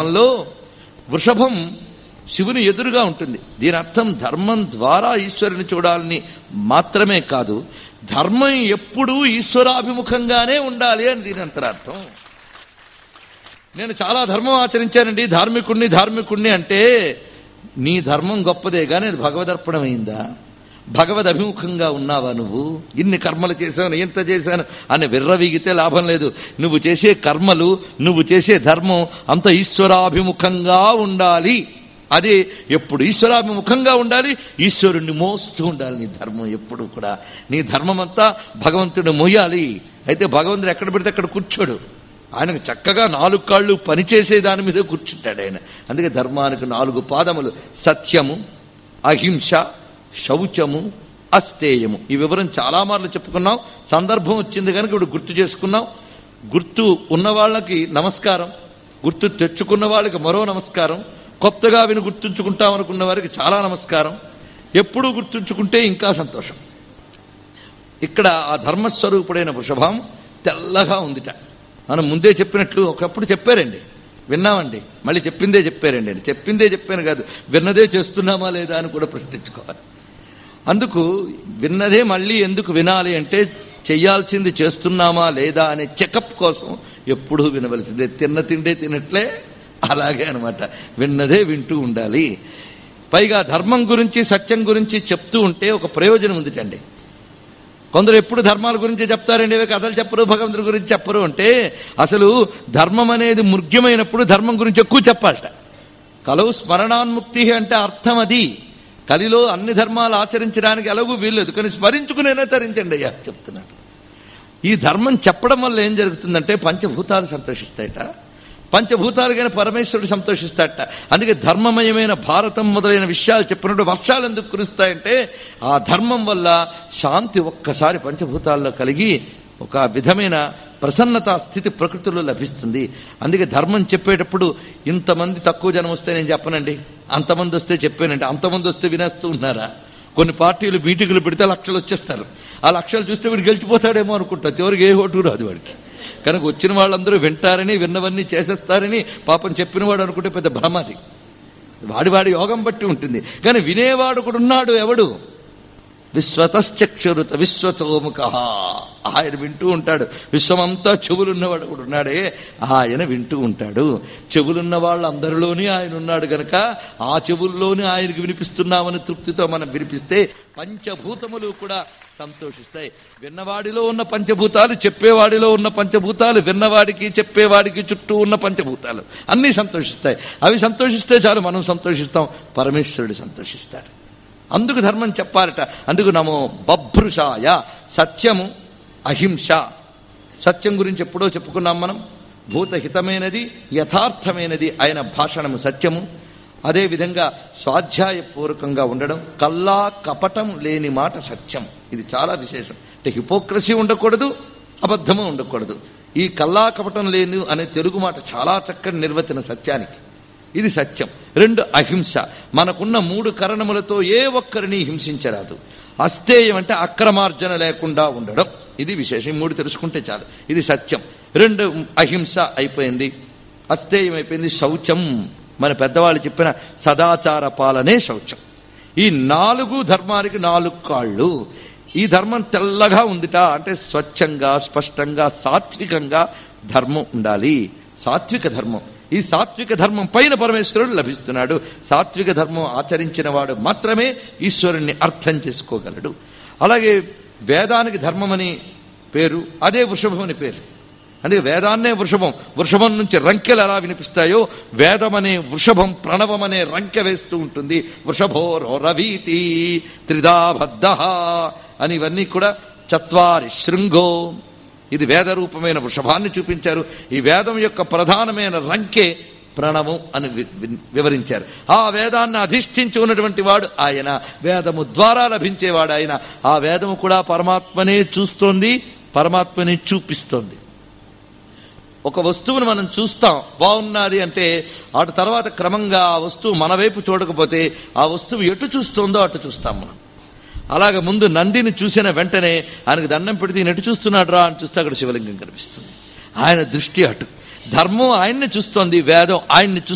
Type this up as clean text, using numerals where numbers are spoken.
సందర్భంలో వృషభం శివుని ఎదురుగా ఉంటుంది. దీని అర్థం ధర్మం ద్వారా ఈశ్వరుని చూడాలని మాత్రమే కాదు, ధర్మం ఎప్పుడూ ఈశ్వరాభిముఖంగానే ఉండాలి అని దీని అంతరార్థం. నేను చాలా ధర్మం ఆచరించానండి, ధార్మికుణ్ణి అంటే నీ ధర్మం గొప్పదే కానీ అది భగవదర్పణమైందా? భగవద్ అభిముఖంగా ఉన్నావా? నువ్వు ఇన్ని కర్మలు చేశాను, ఎంత చేశాను అని విర్రవీగితే లాభం లేదు. నువ్వు చేసే కర్మలు, నువ్వు చేసే ధర్మం అంత ఈశ్వరాభిముఖంగా ఉండాలి. అది ఎప్పుడు ఈశ్వరాభిముఖంగా ఉండాలి, ఈశ్వరుణ్ణి మోస్తూ ఉండాలి. నీ ధర్మం ఎప్పుడు కూడా నీ ధర్మం అంతా భగవంతుడిని మోయాలి. అయితే భగవంతుడు ఎక్కడ పెడితే అక్కడ కూర్చోడు. ఆయనకు చక్కగా 4 కాళ్ళు పనిచేసే దాని మీద కూర్చుంటాడు ఆయన. అందుకే ధర్మానికి 4 పాదములు: సత్యము, అహింస, శౌచము, అస్తేయము. ఈ వివరం చాలా మార్లు చెప్పుకున్నాం. సందర్భం వచ్చింది కనుక ఇప్పుడు గుర్తు చేసుకున్నాం. గుర్తు ఉన్న వాళ్ళకి నమస్కారం, గుర్తు తెచ్చుకున్న వాళ్ళకి మరో నమస్కారం, కొత్తగా విని గుర్తుంచుకుంటామనుకున్న వారికి చాలా నమస్కారం. ఎప్పుడూ గుర్తుంచుకుంటే ఇంకా సంతోషం. ఇక్కడ ఆ ధర్మస్వరూపుడైన వృషభం తెల్లగా ఉందిట. మనం ముందే చెప్పినట్లు ఒకప్పుడు చెప్పారండి, విన్నామండి, మళ్ళీ చెప్పిందే చెప్పారండి. చెప్పిందే చెప్పాను కాదు, విన్నదే చేస్తున్నామా లేదా అని కూడా ప్రశ్నించుకోవాలి. అందుకు విన్నదే మళ్ళీ ఎందుకు వినాలి అంటే, చెయ్యాల్సింది చేస్తున్నామా లేదా అనే చెకప్ కోసం ఎప్పుడూ వినవలసిందే. తిన్న తిండే తినట్లే అలాగే అనమాట, విన్నదే వింటూ ఉండాలి. పైగా ధర్మం గురించి సత్యం గురించి చెప్తూ ఉంటే ఒక ప్రయోజనం ఉందిటండి. కొందరు ఎప్పుడు ధర్మాల గురించి చెప్తారండి, కథలు చెప్పరు, భగవంతుడి గురించి చెప్పరు అంటే, అసలు ధర్మం అనేది ముఖ్యమైనప్పుడు ధర్మం గురించి ఎక్కువ చెప్పాలట. కలవు స్మరణాన్ముక్తి అంటే అర్థం అది. కలిలో అన్ని ధర్మాలు ఆచరించడానికి ఎలాగూ వీల్లేదు, కానీ స్మరించుకునేనా తరించండి అయ్యా చెప్తున్నాడు. ఈ ధర్మం చెప్పడం వల్ల ఏం జరుగుతుందంటే పంచభూతాలు సంతోషిస్తాయట. పంచభూతాలు కానీ పరమేశ్వరుడు సంతోషిస్తాడట. అందుకే ధర్మమయమైన భారతం మొదలైన విషయాలు చెప్పినప్పుడు వర్షాలు ఎందుకు కురుస్తాయంటే, ఆ ధర్మం వల్ల శాంతి ఒక్కసారి పంచభూతాల్లో కలిగి ఒక విధమైన ప్రసన్నత స్థితి ప్రకృతిలో లభిస్తుంది. అందుకే ధర్మం చెప్పేటప్పుడు ఇంతమంది తక్కువ జనం వస్తే నేను చెప్పనండి, అంతమంది వస్తే చెప్పానండి, అంతమంది వస్తే వినేస్తూ ఉన్నారా? కొన్ని పార్టీలు మీటింగులు పెడితే లక్షలు వచ్చేస్తారు. ఆ లక్షలు చూస్తే వీడు గెలిచిపోతాడేమో అనుకుంటా, చివరికి ఏ ఓటు రాదు వాడికి. కనుక వచ్చిన వాళ్ళందరూ వింటారని, విన్నవన్నీ చేసేస్తారని పాపం చెప్పినవాడు అనుకుంటే పెద్ద భ్రమది. వాడి యోగం బట్టి ఉంటుంది. కానీ వినేవాడు కూడా ఉన్నాడు. ఎవడు? విశ్వతశ్చక్షురుత విశ్వతోముఖ, ఆయన వింటూ ఉంటాడు. విశ్వమంతా చెవులున్నవాడు కూడా ఉన్నాడే, ఆయన వింటూ ఉంటాడు. చెవులున్న వాళ్ళందరిలోనే ఆయన ఉన్నాడు గనక ఆ చెవుల్లోనే ఆయనకు వినిపిస్తున్నామని తృప్తితో మనం వినిపిస్తే పంచభూతములు కూడా సంతోషిస్తాయి. విన్నవాడిలో ఉన్న పంచభూతాలు, చెప్పేవాడిలో ఉన్న పంచభూతాలు, విన్నవాడికి చెప్పేవాడికి చుట్టూ ఉన్న పంచభూతాలు అన్నీ సంతోషిస్తాయి. అవి సంతోషిస్తే చాలు, మనం సంతోషిస్తాం, పరమేశ్వరుడు సంతోషిస్తాడు. అందుకు ధర్మం చెప్పాలట. అందుకు నమో బభ్రుషాయ. సత్యము, అహింస. సత్యం గురించి ఎప్పుడో చెప్పుకున్నాం మనం. భూతహితమైనది, యథార్థమైనది ఆయన భాషణము సత్యము. అదేవిధంగా స్వాధ్యాయపూర్వకంగా ఉండడం, కల్లా కపటం లేని మాట సత్యం. ఇది చాలా విశేషం. అంటే హిపోక్రసీ ఉండకూడదు, అబద్ధము ఉండకూడదు. ఈ కల్లా కపటం లేని అనే తెలుగు మాట చాలా చక్కని నిర్వచన సత్యానికి. ఇది సత్యం. 2 అహింస. మనకున్న 3 కరణములతో ఏ ఒక్కరిని హింసించరాదు. అస్తేయం అంటే అక్రమార్జన లేకుండా ఉండడం. ఇది విశేషం. 3 తెలుసుకుంటే చాలు. ఇది సత్యం. 2 అహింస అయిపోయింది, అస్తేయం అయిపోయింది. శౌచం, మన పెద్దవాళ్ళు చెప్పిన సదాచార పాలనే శౌచం. ఈ 4 ధర్మానికి 4 కాళ్ళు. ఈ ధర్మం తెల్లగా ఉందిట అంటే స్వచ్ఛంగా, స్పష్టంగా, సాత్వికంగా ధర్మం ఉండాలి. సాత్విక ధర్మం. ఈ సాత్విక ధర్మం పైన పరమేశ్వరుడు లభిస్తున్నాడు. సాత్విక ధర్మం ఆచరించిన వాడు మాత్రమే ఈశ్వరుణ్ణి అర్థం చేసుకోగలడు. అలాగే వేదానికి ధర్మం అని పేరు, అదే వృషభం అని పేరు. అందుకే వేదాన్నే వృషభం. వృషభం నుంచి రంకెలు ఎలా వినిపిస్తాయో వేదం అనే వృషభం ప్రణవం అనే రంకె వేస్తూ ఉంటుంది. వృషభోరో రవీతి త్రిదాబద్ధ అని ఇవన్నీ కూడా చత్వారి శృంగో. ఇది వేద రూపమైన వృషభాన్ని చూపించారు. ఈ వేదం యొక్క ప్రధానమైన రంకే ప్రణవం అని వివరించారు. ఆ వేదాన్ని అధిష్ఠించి ఉన్నటువంటి వాడు ఆయన, వేదము ద్వారా లభించేవాడు ఆయన. ఆ వేదము కూడా పరమాత్మనే చూస్తోంది, పరమాత్మనే చూపిస్తోంది. ఒక వస్తువును మనం చూస్తాం బాగున్నది అంటే, అటు తర్వాత క్రమంగా ఆ వస్తువు మన వైపు చూడకపోతే ఆ వస్తువు ఎటు చూస్తోందో అటు చూస్తాం మనం. అలాగే ముందు నందిని చూసిన వెంటనే ఆయనకు దండం పెడితే నెట్టు చూస్తున్నాడు రా అని చూస్తే అక్కడ శివలింగం కనిపిస్తుంది. ఆయన దృష్టి అటు. ధర్మం ఆయన్ని చూస్తోంది, వేదం ఆయన్ని